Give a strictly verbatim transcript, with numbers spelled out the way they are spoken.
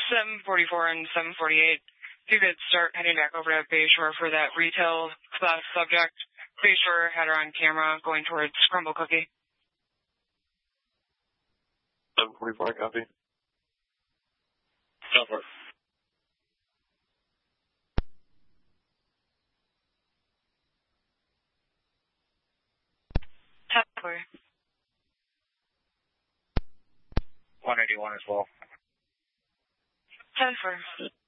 seven forty-four and seven forty-eight. If you could start heading back over to Bayshore for that retail class subject. Bayshore had her on camera going towards Crumble Cookie. seven forty-four, copy. Over. Tower. one eighty-one as well. ten four.